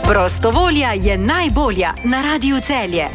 Prostovolja je najbolja na Radiu Celje.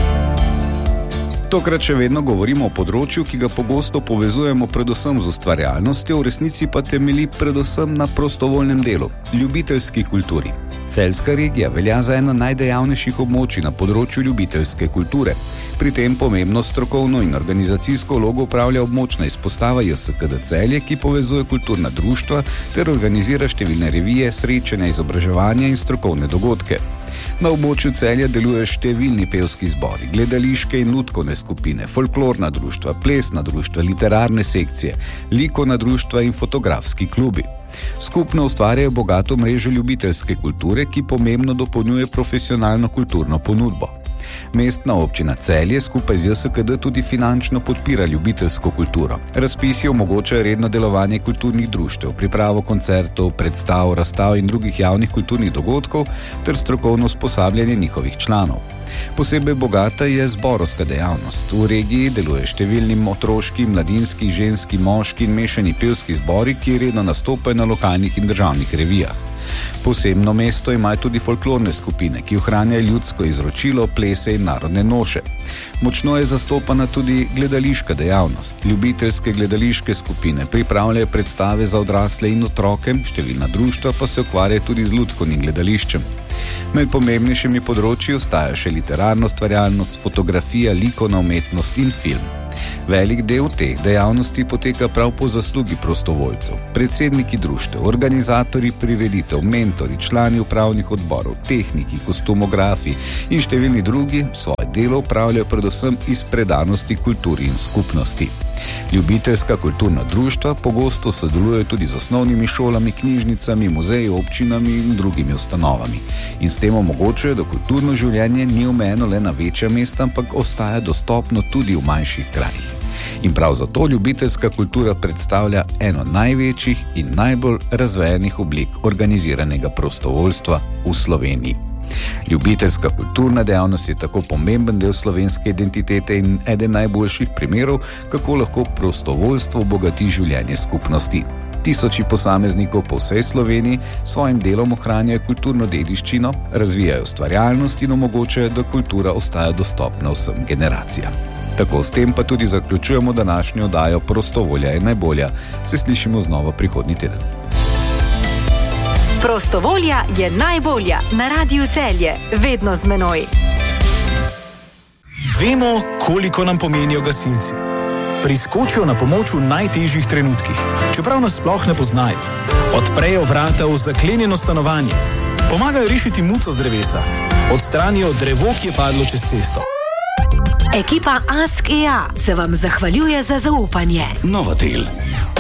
Tokrat še vedno govorimo o področju, ki ga pogosto povezujemo predvsem z ustvarjalnostjo, v resnici pa temelji predvsem na prostovoljnem delu, ljubiteljski kulturi. Celjska regija velja za eno najdejavnejših območij na področju ljubiteljske kulture. Pri tem pomembno strokovno in organizacijsko vlogo opravlja območna izpostava JSKD Celje, ki povezuje kulturna društva ter organizira številne revije, srečanja, izobraževanja in strokovne dogodke. Na območju Celja delujejo številni pevski zbori, gledališke in lutkovne skupine, folklorna društva, plesna društva, literarne sekcije, likovna društva in fotografski klubi. Skupno ustvarjajo bogato mrežo ljubiteljske kulture, ki pomembno dopolnjuje profesionalno kulturno ponudbo. Mestna občina Celje skupaj z JSKD tudi finančno podpira ljubiteljsko kulturo. Razpisi omogočajo redno delovanje kulturnih društev, pripravo koncertov, predstav, razstav in drugih javnih kulturnih dogodkov ter strokovno usposabljanje njihovih članov. Posebej bogata je zborovska dejavnost. V regiji deluje številni otroški, mladinski, ženski, moški in mešani pevski zbori, ki redno nastopajo na lokalnih in državnih revijah. Posebno mesto imajo tudi folklorne skupine, ki ohranjajo ljudsko izročilo, plese in narodne noše. Močno je zastopana tudi gledališka dejavnost. Ljubiteljske gledališke skupine pripravljajo predstave za odrasle in otroke, številna društva pa se ukvarjajo tudi z lutkovnim gledališčem. Med pomembnejšimi področji ostajajo še literarno ustvarjalnost, fotografija, likovna umetnost in film. Velik del teh dejavnosti poteka prav po zaslugi prostovoljcev. Predsedniki društev, organizatorji prireditev, mentori, člani upravnih odborov, tehniki, kostumografi in številni drugi svoje delo opravljajo predvsem iz predanosti kulturi in skupnosti. Ljubiteljska kulturna društva pogosto sodelujejo tudi z osnovnimi šolami, knjižnicami, muzeji, občinami in drugimi ustanovami in s tem omogočajo, da kulturno življenje ni omejeno le na večja mesta, ampak ostaja dostopno tudi v manjših krajih. In prav zato ljubiteljska kultura predstavlja eno največjih in najbolj razvejanih oblik organiziranega prostovoljstva v Sloveniji. Ljubiteljska kulturna dejavnost je tako pomemben del slovenske identitete in eden najboljših primerov, kako lahko prostovoljstvo obogati življenje skupnosti. Tisoči posameznikov po vsej Sloveniji svojim delom ohranjajo kulturno dediščino, razvijajo ustvarjalnost in omogočajo, da kultura ostaja dostopna vsem generacijam. Tako s tem pa tudi zaključujemo današnjo oddajo Prostovolja je najbolja. Se slišimo znova prihodnji teden. Prostovolja je najbolja na Radiu Celje, vedno z menoj. Vemo, koliko nam pomenijo gasilci. Priskočijo na pomoč v najtežjih trenutkih, čeprav nas sploh ne poznajo. Odprejo vrata v zaklenjeno stanovanje, pomagajo rešiti muco z drevesa, odstranijo drevo, ki je padlo čez cesto. Ekipa Ask EA se vam zahvaljuje za zaupanje. Novatel.